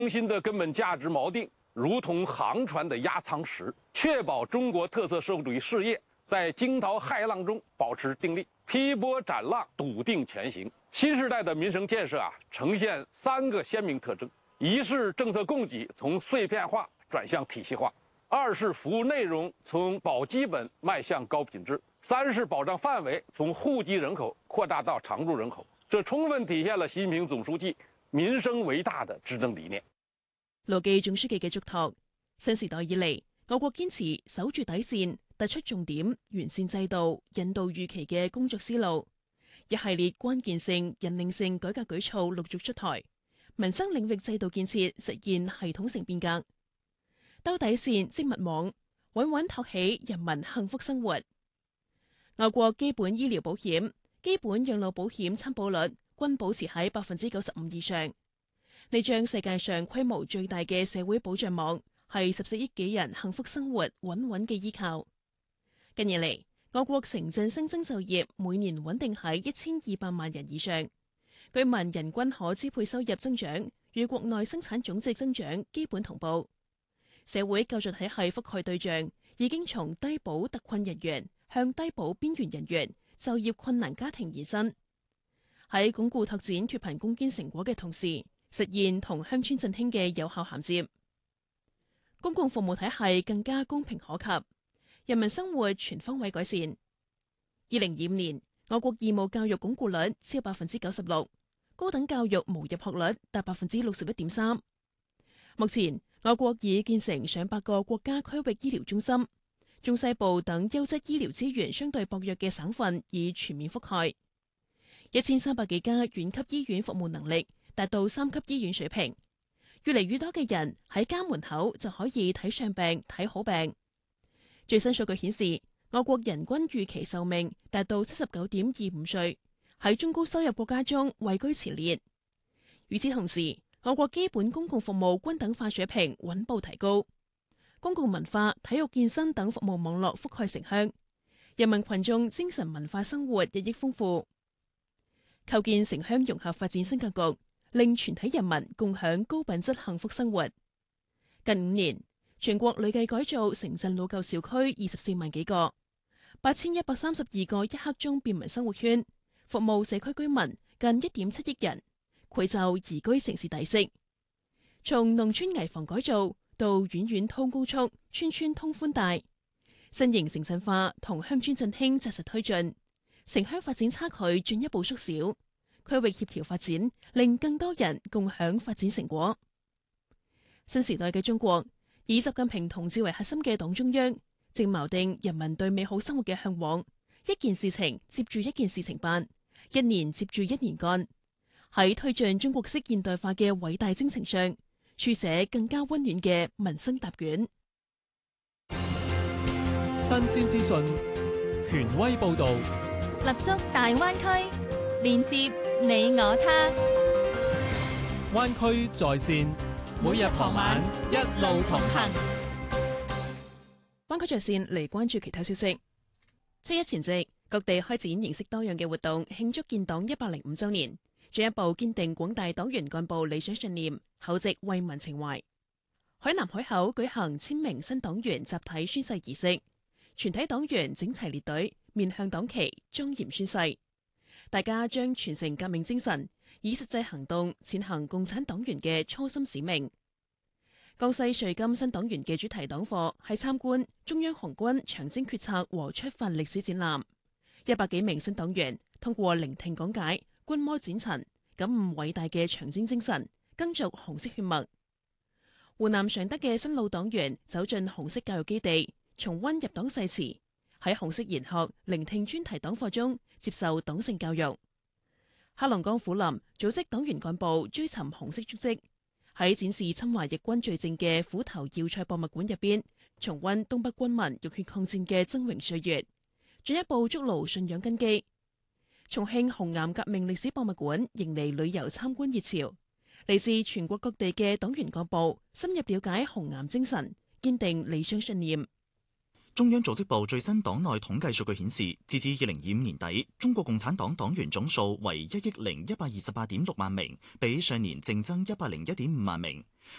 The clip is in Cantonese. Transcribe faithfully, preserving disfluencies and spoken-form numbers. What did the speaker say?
中心的根本价值锚定如同航船的压舱石，确保中国特色社会主义事业在惊涛骇浪中保持定力，劈波斩浪，笃定前行。新时代的民生建设啊，呈现三个鲜明特征：一是政策供给从碎片化转向体系化；二是服务内容从保基本迈向高品质；三是保障範圍從戶籍人口擴大到常住人口。這充分體現了習近平總書記民生為大的執政理念。 盧記總書記嘅囑託，新時代以嚟，我國堅持守住底線、突出重點、完善制度、引導預期嘅工作思路，一系列關鍵性、引領性改革舉措陸續出台，民生領域制度建設實現系統性變革，兜底線、織密網，穩穩托起人民幸福生活。我國基本醫療保險、基本養老保險參保率均保持喺百分之九十五以上。呢張世界上規模最大嘅社會保障網，係十四億幾人幸福生活穩穩嘅依靠。近年嚟，我國城鎮新增就業每年穩定喺一千二百萬人以上，居民人均可支配收入增長與國內生產總值增長基本同步。社會教育體系覆蓋對象已經從低保特困人員向低保邊緣人員、就業困難家庭延伸。喺鞏固拓展脫貧攻堅成果嘅同時，實現同鄉村振興嘅有效銜接，公共服務體系更加公平可及，人民生活全方位改善。二零二五年，我國義務教育鞏固率超百分之九十六，高等教育無入學率達百分之六十一點三。目前，我國已建成上百個國家區域醫療中心，中西部等優質醫療資源相對薄弱嘅省份已全面覆蓋，一千三百幾家縣級醫院服務能力達到三級醫院水平，越嚟越多嘅人喺家門口就可以睇上病、睇好病。最新數據顯示，我國人均預期壽命達到七十九點二五歲，喺中高收入國家中位居前列。與此同時，我國基本公共服務均等化水平穩步提高，公共文化、體育、健身等服務網絡覆蓋城鄉，人民群眾精神文化生活日益豐富，構建城鄉融合發展新格局，令全體人民共享高品質幸福生活。近五年，全國累計改造城鎮老舊小區二十四萬幾個，八千一百三十二個一刻鐘便民生活圈，服務社區居民近一點七億人，饋就宜居城市底色。從農村危房改造到縣縣通高速、村村通寬帶，新型城鎮化同鄉村振興紮實推進，城鄉發展差距進一步縮小，區域協調發展令更多人共享發展成果。新時代嘅中國，以習近平同志為核心嘅黨中央，正錨定人民對美好生活嘅向往，一件事情接住一件事情辦，一年接住一年幹，喺推進中國式現代化嘅偉大征程上，書寫更加溫暖嘅民生答卷。 新鮮資訊，權威報導， 立足大灣區，連接你我他。 灣區在線，每日傍晚一路同行。 灣區在線嚟關注其他消息。七一前夕，各地開展形式多樣嘅活動，慶祝建黨一百零五週年，進一步堅定廣大黨員幹部理想信念，厚植為民情懷。海南海口舉行千名新黨員集體宣誓儀式，全體黨員整齊列隊，面向黨旗，莊嚴宣誓。大家將傳承革命精神，以實際行動踐行共產黨員嘅初心使命。江西瑞金新黨員嘅主題黨課係參觀中央紅軍長征決策和出發歷史展覽，一百幾名新黨員通過聆聽講解、觀摩展陳，感悟偉大嘅長征精神，根續紅色血脈。湖南常德嘅新老黨員走進紅色教育基地，重溫入黨誓詞，喺紅色研學聆聽專題黨課中接受黨性教育。黑龍江虎林組織黨員幹部追尋紅色足跡，喺展示侵華日軍罪證嘅虎頭要塞博物館入邊，重溫東北軍民浴血抗戰嘅崢嶸歲月，進一步築牢信仰根基。重慶紅岩革命歷史博物館迎嚟旅遊參觀熱潮，嚟自全國各地嘅黨員幹部深入了解紅岩精神，堅定理想信念。 中央組織部最新黨內統計數據顯示，截至二零二五年底，中國共產黨黨員總數為一億零一百二十八點六萬名，比上年淨增一百零一點五萬名。